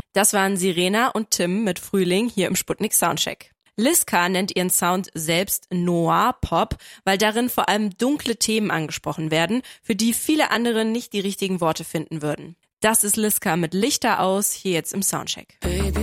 Das waren Sirena und Tim mit Frühling hier im Sputnik Soundcheck. Liska nennt ihren Sound selbst Noir-Pop, weil darin vor allem dunkle Themen angesprochen werden, für die viele andere nicht die richtigen Worte finden würden. Das ist Liska mit Lichter aus, hier jetzt im Soundcheck.